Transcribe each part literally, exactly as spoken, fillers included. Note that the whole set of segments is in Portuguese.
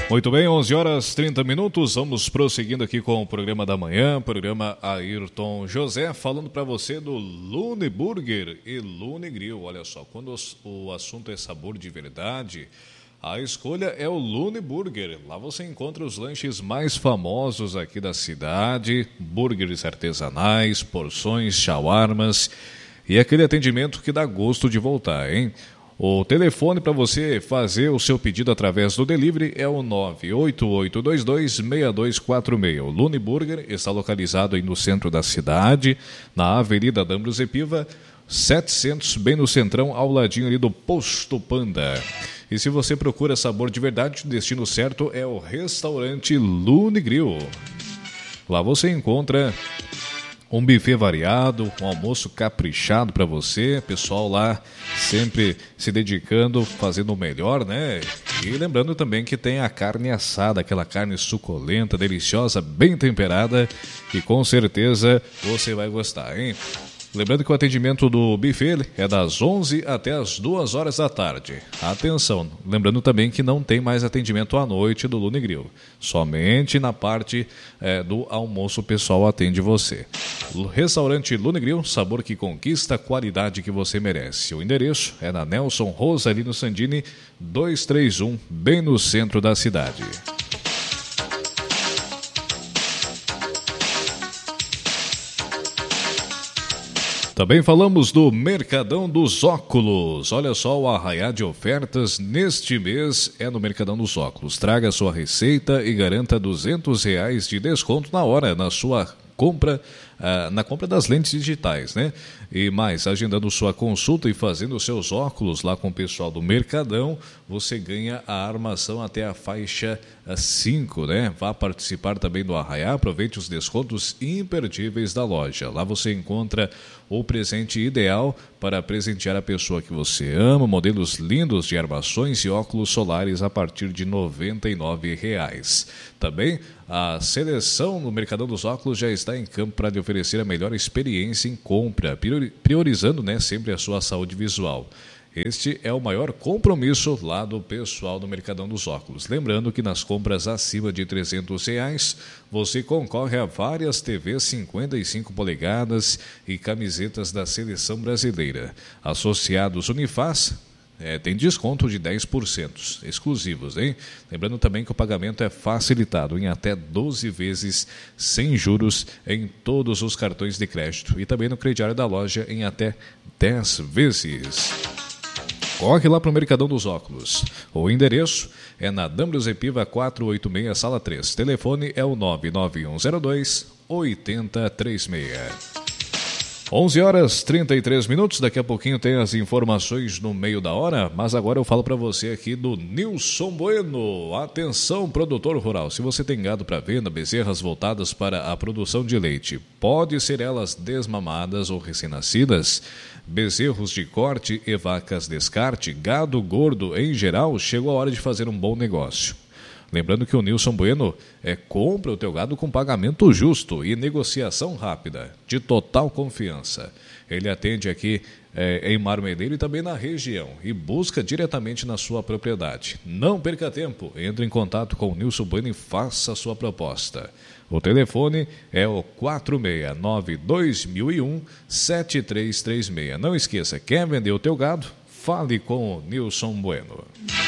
Muito bem, onze horas e trinta minutos, vamos prosseguindo aqui com o programa da manhã, programa Ayrton José, falando para você do Lune Burger e Lune Grill. Olha só, quando o assunto é sabor de verdade, a escolha é o Lune Burger. Lá você encontra os lanches mais famosos aqui da cidade, burgers artesanais, porções, shawarmas e aquele atendimento que dá gosto de voltar, hein? O telefone para você fazer o seu pedido através do delivery é o nove oito oito dois dois, seis dois quatro seis. O Lune Burger está localizado aí no centro da cidade, na Avenida D'Ambrosio Piva, setecentos, bem no centrão, ao ladinho ali do Posto Panda. E se você procura sabor de verdade, o destino certo é o restaurante Lune Grill. Lá você encontra um buffet variado, um almoço caprichado para você, pessoal lá sempre se dedicando, fazendo o melhor, né? E lembrando também que tem a carne assada, aquela carne suculenta, deliciosa, bem temperada, e com certeza você vai gostar, hein? Lembrando que o atendimento do buffet é das onze até as duas horas da tarde. Atenção, lembrando também que não tem mais atendimento à noite do Lune Grill. Somente na parte é, do almoço o pessoal atende você. O restaurante Lune Grill, sabor que conquista a qualidade que você merece. O endereço é na Nelson Rosalino Sandini, duzentos e trinta e um, bem no centro da cidade. Também falamos do Mercadão dos Óculos. Olha só, o arraiá de ofertas neste mês é no Mercadão dos Óculos. Traga sua receita e garanta duzentos reais de desconto na hora na sua compra, uh, na compra das lentes digitais, né? E mais, agendando sua consulta e fazendo seus óculos lá com o pessoal do Mercadão, você ganha a armação até a faixa cinco, né? Vá participar também do arraiá, aproveite os descontos imperdíveis da loja. Lá você encontra o presente ideal para presentear a pessoa que você ama, modelos lindos de armações e óculos solares a partir de noventa e nove reais. Também a seleção no Mercadão dos Óculos já está em campo para lhe oferecer a melhor experiência em compra, priorizando, né, sempre a sua saúde visual. Este é o maior compromisso lá do pessoal do Mercadão dos Óculos. Lembrando que nas compras acima de trezentos reais, você concorre a várias T Vs cinquenta e cinco polegadas e camisetas da Seleção Brasileira. Associados Unifaz, é, tem desconto de dez por cento exclusivos, hein? Lembrando também que o pagamento é facilitado em até doze vezes sem juros em todos os cartões de crédito e também no crediário da loja em até dez vezes. Corre lá para o Mercadão dos Óculos. O endereço é na D'Ambrosio Piva quatrocentos e oitenta e seis, sala três. Telefone é o nove nove um zero dois, oito zero três seis. onze horas e trinta e três minutos, daqui a pouquinho tem as informações no meio da hora, mas agora eu falo para você aqui do Nilson Bueno. Atenção, produtor rural, se você tem gado para venda, bezerras voltadas para a produção de leite, pode ser elas desmamadas ou recém-nascidas, bezerros de corte e vacas descarte, gado gordo em geral, chegou a hora de fazer um bom negócio. Lembrando que o Nilson Bueno é compra o teu gado com pagamento justo e negociação rápida, de total confiança. Ele atende aqui é, em Marmeleiro e também na região e busca diretamente na sua propriedade. Não perca tempo, entre em contato com o Nilson Bueno e faça a sua proposta. O telefone é o quatro seis nove dois mil e um, sete três três seis. Não esqueça, quer vender o teu gado? Fale com o Nilson Bueno.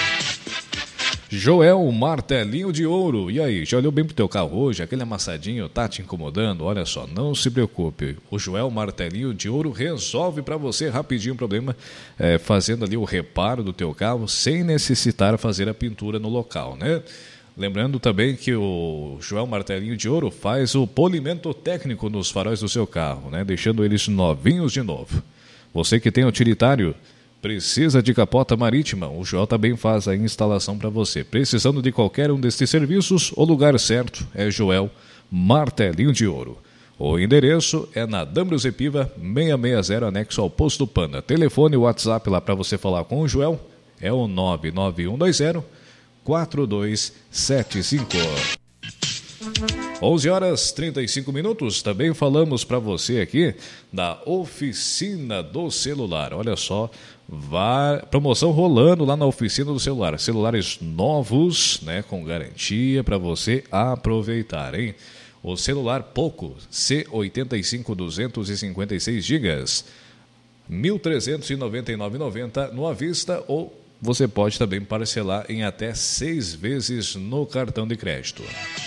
Joel Martelinho de Ouro. E aí, já olhou bem pro teu carro hoje? Aquele amassadinho tá te incomodando? Olha só, não se preocupe. O Joel Martelinho de Ouro resolve para você rapidinho o problema, é, fazendo ali o reparo do teu carro sem necessitar fazer a pintura no local, né? Lembrando também que o Joel Martelinho de Ouro faz o polimento técnico nos faróis do seu carro, né? Deixando eles novinhos de novo. Você que tem utilitário, precisa de capota marítima, o Joel também faz a instalação para você. Precisando de qualquer um destes serviços, o lugar certo é Joel Martelinho de Ouro. O endereço é na D'Ambrosio Piva seiscentos e sessenta, anexo ao Posto Panda. Telefone e WhatsApp lá para você falar com o Joel é o nove nove um dois zero, quatro dois sete cinco. onze horas e trinta e cinco minutos, também falamos para você aqui da Oficina do Celular. Olha só, Vá, promoção rolando lá na oficina do celular. Celulares novos, né, com garantia para você aproveitar, hein? O celular Poco C oitenta e cinco duzentos e cinquenta e seis gigas, mil trezentos e noventa e nove reais e noventa centavos no à vista, ou você pode também parcelar em até seis vezes no cartão de crédito.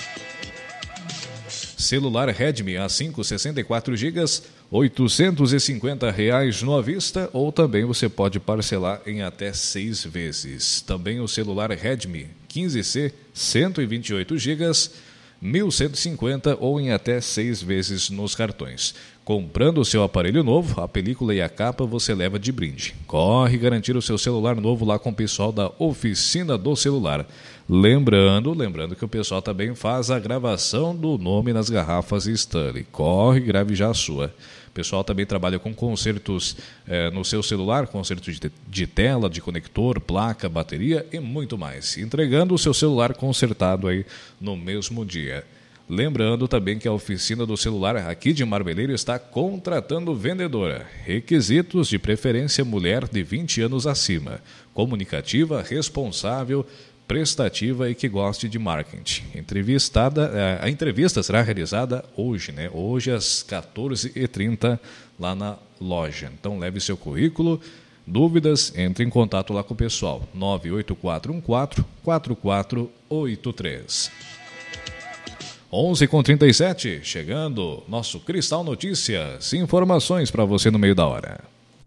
Celular Redmi A cinco sessenta e quatro gigas, oitocentos e cinquenta reais no à vista, ou também você pode parcelar em até seis vezes. Também o celular Redmi quinze C cento e vinte e oito gigas, mil cento e cinquenta ou em até seis vezes nos cartões. Comprando o seu aparelho novo, a película e a capa você leva de brinde. Corre garantir o seu celular novo lá com o pessoal da Oficina do Celular. Lembrando, lembrando que o pessoal também faz a gravação do nome nas garrafas Stanley. Corre, grave já a sua. O pessoal também trabalha com consertos eh, no seu celular, conserto de, de tela, de conector, placa, bateria e muito mais. Entregando o seu celular consertado aí no mesmo dia. Lembrando também que a Oficina do Celular aqui de Marmeleiro está contratando vendedora. Requisitos: de preferência mulher de vinte anos acima, comunicativa, responsável, prestativa e que goste de marketing. Entrevistada, a entrevista será realizada hoje, né? Hoje às quatorze e trinta lá na loja. Então leve seu currículo. Dúvidas? Entre em contato lá com o pessoal. nove oito quatro um quatro, quatro quatro oito três. onze e trinta e sete, chegando nosso Cristal Notícias. Informações para você no meio da hora.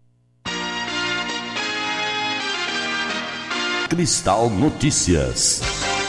Cristal Notícias.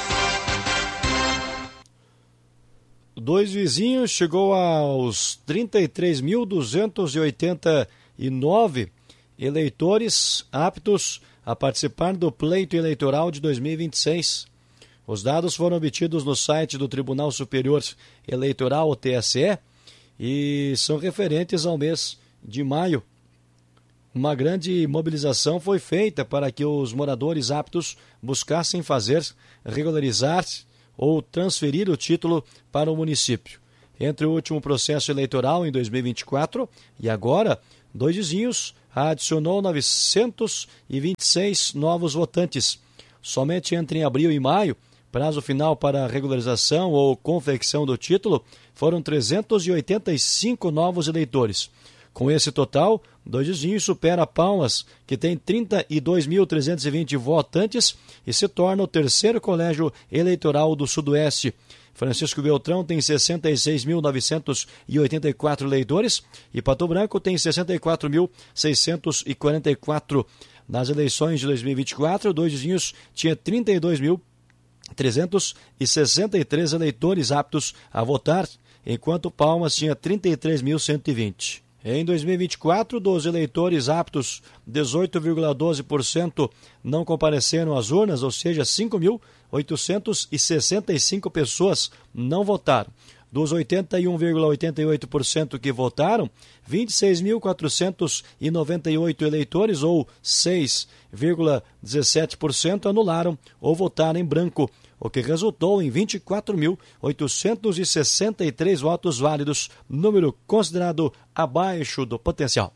Dois vizinhos chegou aos trinta e três mil duzentos e oitenta e nove eleitores aptos a participar do pleito eleitoral de dois mil e vinte e seis. Os dados foram obtidos no site do Tribunal Superior Eleitoral, o T S E, e são referentes ao mês de maio. Uma grande mobilização foi feita para que os moradores aptos buscassem fazer, regularizar ou transferir o título para o município. Entre o último processo eleitoral em dois mil e vinte e quatro e agora, Dois Vizinhos adicionou novecentos e vinte e seis novos votantes. Somente entre abril e maio, prazo final para regularização ou confecção do título, foram trezentos e oitenta e cinco novos eleitores. Com esse total, Dois Vizinhos supera Palmas, que tem trinta e dois mil trezentos e vinte votantes e se torna o terceiro colégio eleitoral do Sudoeste. Francisco Beltrão tem sessenta e seis mil novecentos e oitenta e quatro eleitores e Pato Branco tem sessenta e quatro mil seiscentos e quarenta e quatro. Nas eleições de dois mil e vinte e quatro, Dois Vizinhos tinha trinta e dois mil trezentos e sessenta e três eleitores aptos a votar, enquanto Palmas tinha trinta e três mil cento e vinte. Em dois mil e vinte e quatro, dos eleitores aptos, dezoito vírgula doze por cento não compareceram às urnas, ou seja, cinco mil oitocentos e sessenta e cinco pessoas não votaram. Dos oitenta e um vírgula oitenta e oito por cento que votaram, vinte e seis mil quatrocentos e noventa e oito eleitores, ou seis vírgula dezessete por cento, anularam ou votaram em branco, o que resultou em vinte e quatro mil oitocentos e sessenta e três votos válidos, número considerado abaixo do potencial.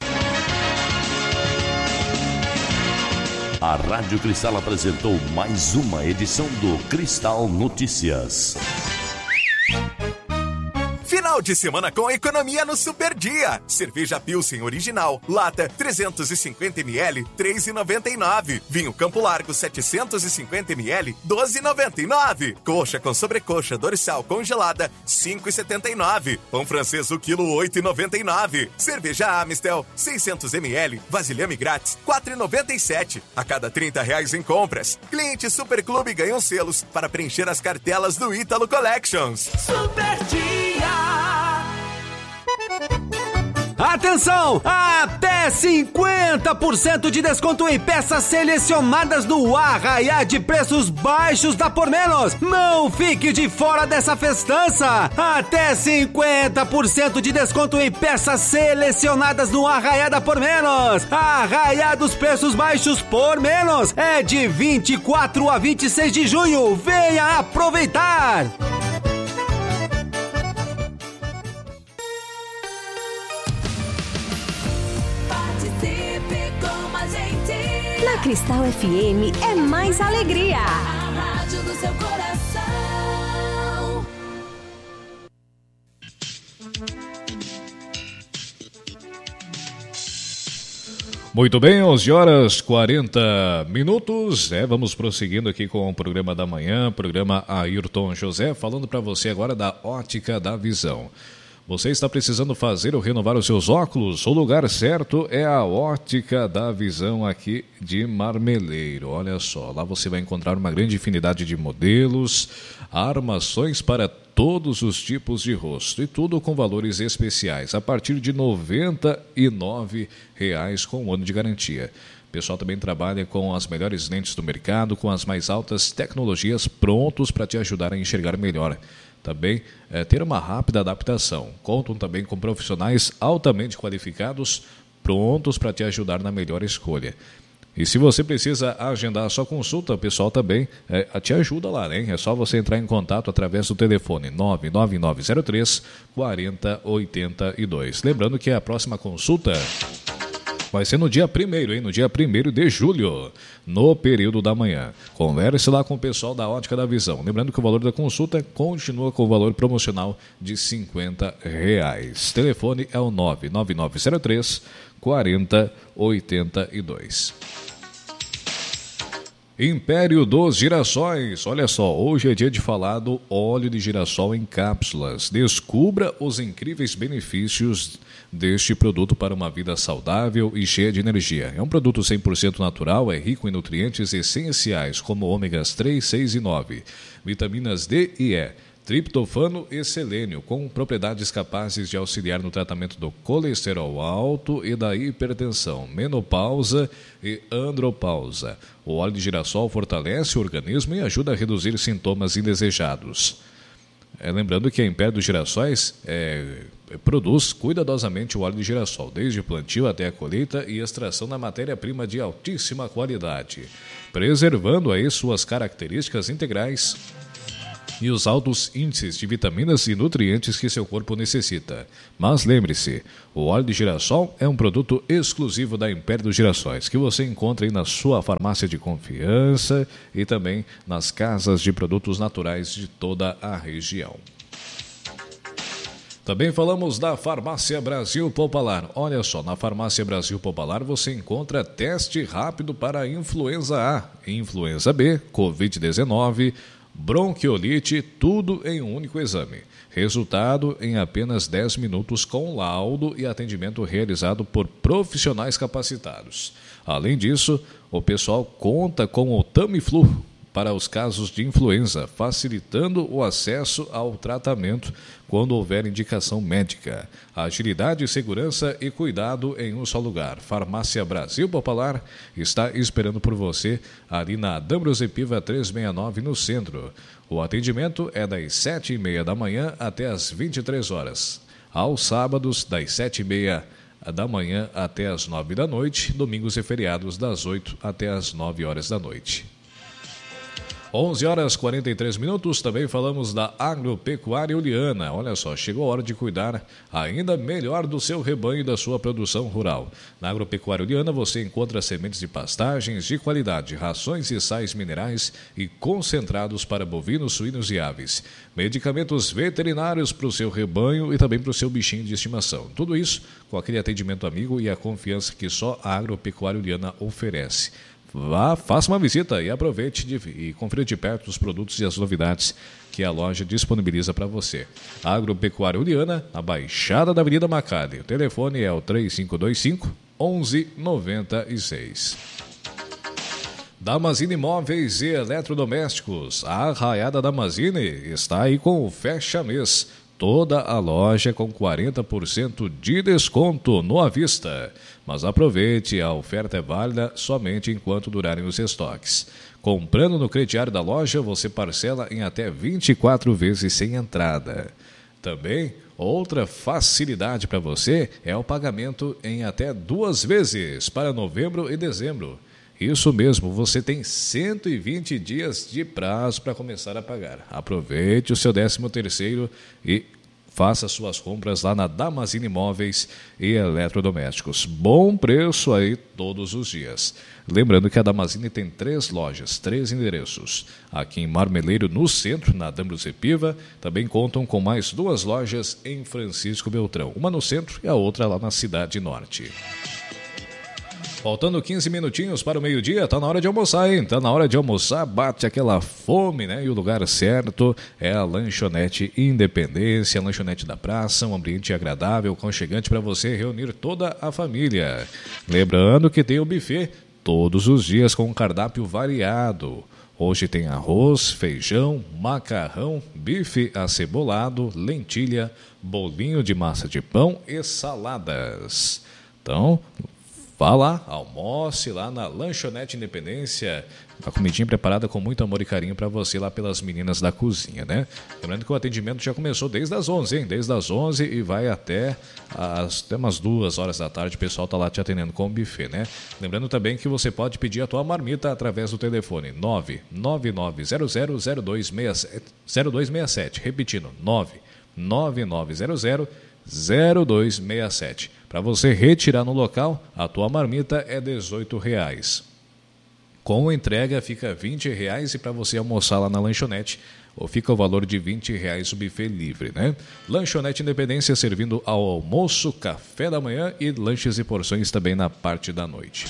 A Rádio Cristal apresentou mais uma edição do Cristal Notícias. Final de semana com economia no Super Dia. Cerveja Pilsen original, lata trezentos e cinquenta mililitros, três reais e noventa e nove. Vinho Campo Largo setecentos e cinquenta mililitros, doze reais e noventa e nove. Coxa com sobrecoxa dorsal congelada, cinco reais e setenta e nove. Pão francês o quilo, oito reais e noventa e nove. Cerveja Amistel seiscentos mililitros, vasilhame grátis, quatro reais e noventa e sete. A cada trinta reais em compras, clientes Super Clube ganham selos para preencher as cartelas do Ítalo Collections. Super Dia. Atenção! Até cinquenta por cento de desconto em peças selecionadas do Arraiá de Preços Baixos da Por Menos. Não fique de fora dessa festança! Até cinquenta por cento de desconto em peças selecionadas no Arraiá da Por Menos. Arraiá dos Preços Baixos Por Menos é de vinte e quatro a vinte e seis de junho. Venha aproveitar! Participe com a gente. Cristal F M é mais alegria. A rádio do seu coração. Muito bem, onze horas e quarenta minutos. É, vamos prosseguindo aqui com o programa da manhã, programa Ayrton José, falando para você agora da Ótica da Visão. Você está precisando fazer ou renovar os seus óculos? O lugar certo é a Ótica da Visão aqui de Marmeleiro. Olha só, lá você vai encontrar uma grande infinidade de modelos, armações para todos os tipos de rosto e tudo com valores especiais, a partir de noventa e nove reais com um ano de garantia. O pessoal também trabalha com as melhores lentes do mercado, com as mais altas tecnologias, prontos para te ajudar a enxergar melhor. Também é, ter uma rápida adaptação. Contam também com profissionais altamente qualificados, prontos para te ajudar na melhor escolha. E se você precisa agendar a sua consulta, o pessoal também é, te ajuda lá, né? É só você entrar em contato através do telefone nove nove nove zero três quatro zero oito dois. Lembrando que a próxima consulta vai ser no dia primeiro, hein? No dia primeiro de julho, no período da manhã. Converse lá com o pessoal da Ótica da Visão. Lembrando que o valor da consulta continua com o valor promocional de cinquenta reais. Telefone é o nove nove nove zero três quatro zero oito dois. Império dos Girassóis. Olha só, hoje é dia de falar do óleo de girassol em cápsulas. Descubra os incríveis benefícios deste produto para uma vida saudável e cheia de energia. É um produto cem por cento natural, é rico em nutrientes essenciais como ômegas três, seis e nove, vitaminas D e E, triptofano e selênio, com propriedades capazes de auxiliar no tratamento do colesterol alto e da hipertensão, menopausa e andropausa. O óleo de girassol fortalece o organismo e ajuda a reduzir sintomas indesejados. É, lembrando que a Império dos Girassóis é, produz cuidadosamente o óleo de girassol, desde o plantio até a colheita e extração da matéria-prima de altíssima qualidade, preservando aí suas características integrais e os altos índices de vitaminas e nutrientes que seu corpo necessita. Mas lembre-se, o óleo de girassol é um produto exclusivo da Império dos Girassóis, que você encontra aí na sua farmácia de confiança e também nas casas de produtos naturais de toda a região. Também falamos da Farmácia Brasil Popular. Olha só, na Farmácia Brasil Popular você encontra teste rápido para influenza A, influenza B, covid dezenove, bronquiolite, tudo em um único exame. Resultado em apenas dez minutos com laudo e atendimento realizado por profissionais capacitados. Além disso, o pessoal conta com o Tamiflu para os casos de influenza, facilitando o acesso ao tratamento quando houver indicação médica. Agilidade, segurança e cuidado em um só lugar. Farmácia Brasil Popular está esperando por você ali na Dambrose Piva trezentos e sessenta e nove, no centro. O atendimento é das sete e meia da manhã até as vinte e três horas. Aos sábados, das sete e meia da manhã até as nove da noite. Domingos e feriados, das oito até as nove horas da noite. onze horas e quarenta e três minutos, também falamos da Agropecuária Uliana. Olha só, chegou a hora de cuidar ainda melhor do seu rebanho e da sua produção rural. Na Agropecuária Uliana você encontra sementes de pastagens de qualidade, rações e sais minerais e concentrados para bovinos, suínos e aves. Medicamentos veterinários para o seu rebanho e também para o seu bichinho de estimação. Tudo isso com aquele atendimento amigo e a confiança que só a Agropecuária Uliana oferece. Vá, faça uma visita e aproveite de, e confira de perto os produtos e as novidades que a loja disponibiliza para você. Agropecuária Uliana, na Baixada da Avenida Macade. O telefone é o três cinco dois cinco, onze noventa e seis. Damazine Móveis e Eletrodomésticos. A Arraiada Damazine está aí com o fecha-mês. Toda a loja com quarenta por cento de desconto no à vista. Mas aproveite, a oferta é válida somente enquanto durarem os estoques. Comprando no crediário da loja, você parcela em até vinte e quatro vezes sem entrada. Também, outra facilidade para você é o pagamento em até duas vezes para novembro e dezembro. Isso mesmo, você tem cento e vinte dias de prazo para começar a pagar. Aproveite o seu décimo terceiro e Faça suas compras lá na Damasini Móveis e Eletrodomésticos. Bom preço aí todos os dias. Lembrando que a Damasini tem três lojas, três endereços. Aqui em Marmeleiro, no centro, na Dambrus Epiva. Também contam com mais duas lojas em Francisco Beltrão. Uma no centro e a outra lá na Cidade Norte. Faltando quinze minutinhos para o meio-dia, tá na hora de almoçar, hein? Tá na hora de almoçar, bate aquela fome, né? E o lugar certo é a Lanchonete Independência, a lanchonete da praça, um ambiente agradável, aconchegante para você reunir toda a família. Lembrando que tem o buffet todos os dias com um cardápio variado. Hoje tem arroz, feijão, macarrão, bife acebolado, lentilha, bolinho de massa de pão e saladas. Então, vá lá, almoce lá na Lanchonete Independência, a comidinha preparada com muito amor e carinho para você lá pelas meninas da cozinha, né? Lembrando que o atendimento já começou desde as onze, hein? Desde as onze e vai até, as, até umas duas horas da tarde, o pessoal tá lá te atendendo com o buffet, né? Lembrando também que você pode pedir a tua marmita através do telefone nove nove nove zero zero zero dois seis sete, repetindo, nove nove nove zero zero zero dois seis sete. Para você retirar no local, a tua marmita é dezoito reais. Com entrega fica vinte reais e para você almoçar lá na lanchonete, ou fica o valor de vinte reais o buffet livre, né? Lanchonete Independência servindo ao almoço, café da manhã e lanches e porções também na parte da noite.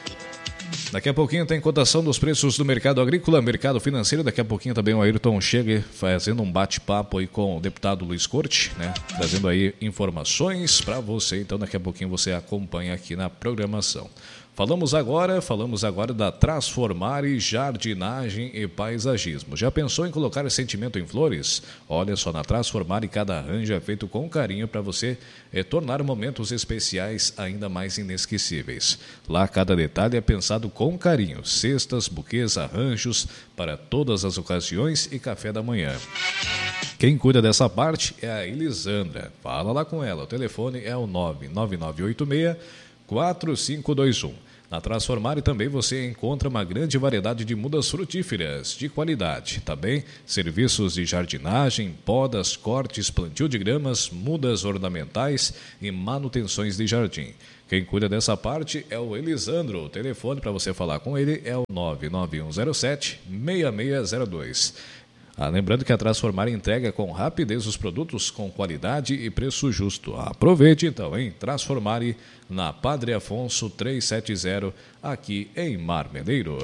Daqui a pouquinho tem cotação dos preços do mercado agrícola, mercado financeiro. Daqui a pouquinho também o Ayrton chega fazendo um bate-papo aí com o deputado Luiz Corte, né? Trazendo aí informações para você. Então daqui a pouquinho você acompanha aqui na programação. Falamos agora, falamos agora da Transformare Jardinagem e Paisagismo. Já pensou em colocar sentimento em flores? Olha só, na Transformare cada arranjo é feito com carinho para você é, tornar momentos especiais ainda mais inesquecíveis. Lá cada detalhe é pensado com carinho. Cestas, buquês, arranjos para todas as ocasiões e café da manhã. Quem cuida dessa parte é a Elisandra. Fala lá com ela. O telefone é o nove nove nove oito seis quatro cinco dois um. Na Transformare também você encontra uma grande variedade de mudas frutíferas de qualidade. Também serviços de jardinagem, podas, cortes, plantio de gramas, mudas ornamentais e manutenções de jardim. Quem cuida dessa parte é o Elisandro. O telefone para você falar com ele é o nove nove um zero sete seis seis zero dois. Ah, lembrando que a Transformar entrega com rapidez os produtos com qualidade e preço justo. Aproveite então, hein? Transformare na Padre Afonso trezentos e setenta, aqui em Marmeleiro.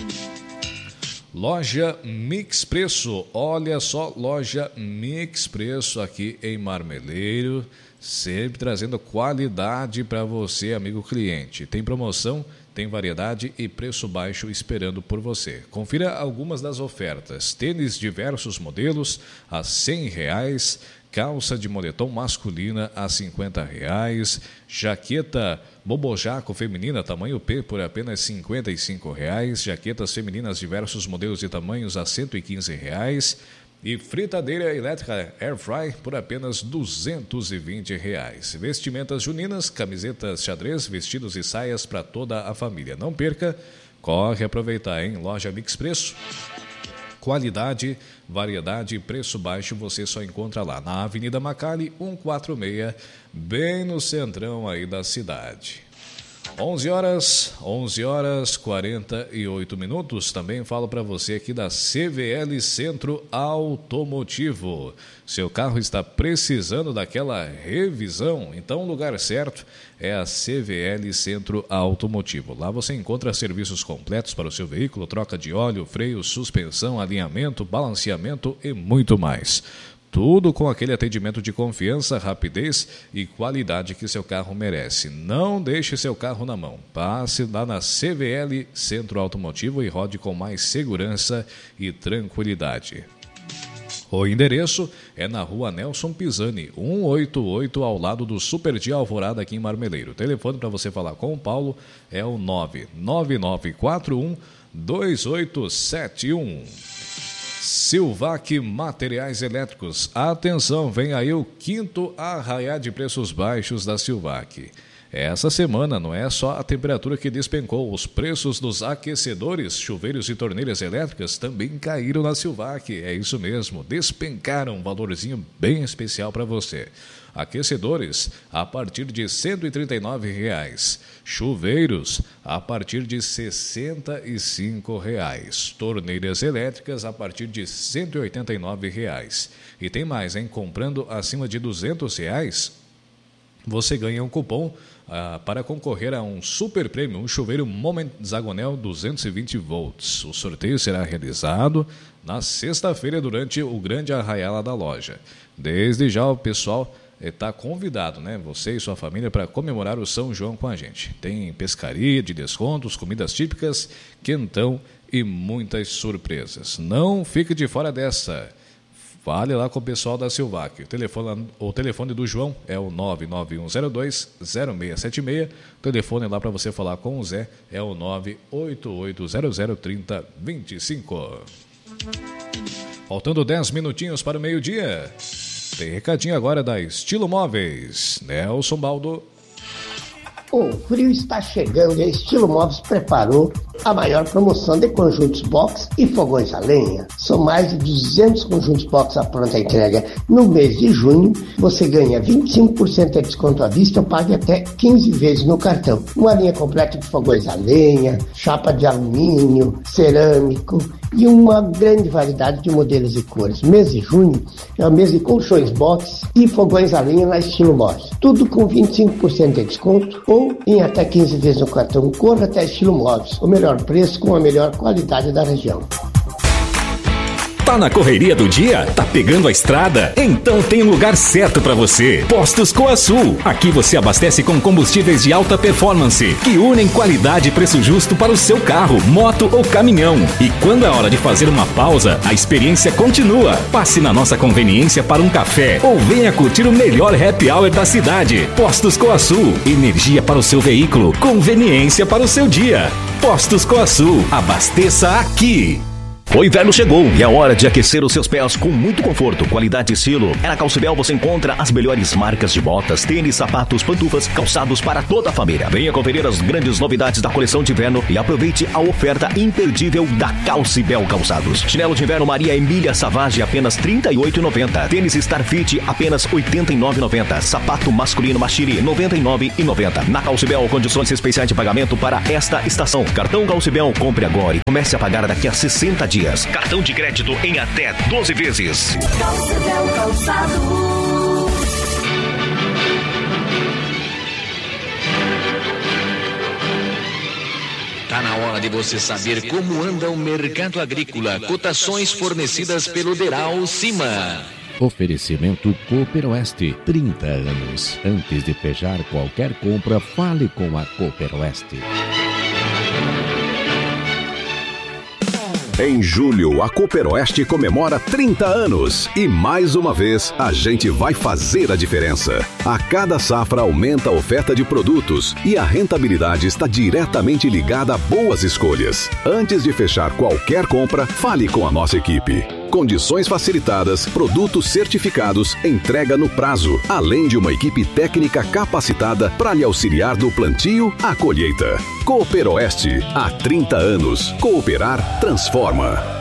Loja Mix Preço, olha só, loja Mix Preço aqui em Marmeleiro, sempre trazendo qualidade para você, amigo cliente. Tem promoção, tem variedade e preço baixo esperando por você. Confira algumas das ofertas. Tênis diversos modelos a cem reais, calça de moletom masculina a cinquenta reais, jaqueta bobojaco feminina tamanho P por apenas cinquenta e cinco reais, jaquetas femininas diversos modelos e tamanhos a cento e quinze reais, e fritadeira elétrica Air Fry por apenas duzentos e vinte reais. Vestimentas juninas, camisetas xadrez, vestidos e saias para toda a família. Não perca, corre aproveitar, hein? Loja Mix Preço. Qualidade, variedade e preço baixo você só encontra lá na Avenida Macali cento e quarenta e seis, bem no centrão aí da cidade. onze horas, onze horas, quarenta e oito minutos. Também falo para você aqui da C V L Centro Automotivo. Seu carro está precisando daquela revisão? Então o lugar certo é a C V L Centro Automotivo. Lá você encontra serviços completos para o seu veículo, troca de óleo, freio, suspensão, alinhamento, balanceamento e muito mais. Tudo com aquele atendimento de confiança, rapidez e qualidade que seu carro merece. Não deixe seu carro na mão. Passe lá na C V L Centro Automotivo e rode com mais segurança e tranquilidade. O endereço é na rua Nelson Pisani, cento e oitenta e oito, ao lado do Super Dia Alvorada, aqui em Marmeleiro. O telefone para você falar com o Paulo é o nove nove nove quatro um dois oito sete um. Silvac Materiais Elétricos. Atenção, vem aí o quinto arraiá de preços baixos da Silvac. Essa semana não é só a temperatura que despencou, os preços dos aquecedores, chuveiros e torneiras elétricas também caíram na Silvac. É isso mesmo, despencaram, um valorzinho bem especial para você. Aquecedores a partir de cento e trinta e nove reais, chuveiros a partir de sessenta e cinco reais, torneiras elétricas a partir de cento e oitenta e nove reais. E tem mais, hein? Comprando acima de duzentos reais, você ganha um cupom ah, para concorrer a um super prêmio, um chuveiro Moment Zagonel duzentos e vinte volts. O sorteio será realizado na sexta-feira durante o grande arraial da loja. Desde já o pessoal está convidado, né? Você e sua família, para comemorar o São João com a gente. Tem pescaria de descontos, comidas típicas, quentão e muitas surpresas. Não fique de fora dessa. Fale lá com o pessoal da Silvac. O telefone, o telefone do João é o nove nove um zero dois zero seis sete seis. O telefone lá para você falar com o Zé é o nove oito oito zero zero três zero dois cinco. Faltando dez minutinhos para o meio-dia. Tem recadinho agora da Estilo Móveis. Nelson Baldo. O frio está chegando e a Estilo Móveis preparou a maior promoção de conjuntos box e fogões a lenha. São mais de duzentos conjuntos box à pronta entrega. No mês de junho, você ganha vinte e cinco por cento de desconto à vista ou pague até quinze vezes no cartão. Uma linha completa de fogões a lenha, chapa de alumínio, cerâmico e uma grande variedade de modelos e cores. Mês de junho é o mês de colchões box e fogões a lenha na Estilo Móveis. Tudo com vinte e cinco por cento de desconto ou em até quinze vezes no cartão. Corra até Estilo Móveis, o melhor preço com a melhor qualidade da região. Tá na correria do dia? Tá pegando a estrada? Então tem um lugar certo para você. Postos Coasul. Aqui você abastece com combustíveis de alta performance, que unem qualidade e preço justo para o seu carro, moto ou caminhão. E quando é hora de fazer uma pausa, a experiência continua. Passe na nossa conveniência para um café ou venha curtir o melhor happy hour da cidade. Postos Coasul. Energia para o seu veículo, conveniência para o seu dia. Postos Coasul. Abasteça aqui. O inverno chegou e é hora de aquecer os seus pés com muito conforto, qualidade e estilo. É na Calcibel você encontra as melhores marcas de botas, tênis, sapatos, pantufas, calçados para toda a família. Venha conferir as grandes novidades da coleção de inverno e aproveite a oferta imperdível da Calcibel Calçados. Chinelo de inverno Maria Emília Savage apenas trinta e oito reais e noventa centavos. Tênis Starfit apenas oitenta e nove reais e noventa centavos. Sapato masculino Machiri noventa e nove reais e noventa centavos. Na Calcibel, condições especiais de pagamento para esta estação. Cartão Calcibel, compre agora e comece a pagar daqui a sessenta dias. Cartão de crédito em até doze vezes. Calcibel Calçados. Tá na hora de você saber como anda o mercado agrícola. Cotações fornecidas pelo Deral Cima. Oferecimento Cooper Oeste, trinta anos. Antes de fechar qualquer compra, fale com a Cooper Oeste. Em julho, a Cooper Oeste comemora trinta anos e mais uma vez a gente vai fazer a diferença. A cada safra aumenta a oferta de produtos e a rentabilidade está diretamente ligada a boas escolhas. Antes de fechar qualquer compra, fale com a nossa equipe. Condições facilitadas, produtos certificados, entrega no prazo, além de uma equipe técnica capacitada para lhe auxiliar do plantio à colheita. Cooper Oeste, há trinta anos. Cooperar transforma.